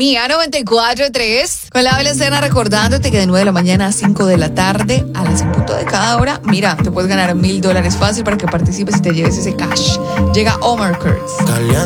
Mía 94.3. Con la habla Cena, recordándote que de 9 de la mañana a 5 de la tarde, a las en punto de cada hora, mira, te puedes ganar $1,000 fácil para que participes y te lleves ese cash. Llega Omar Kurtz.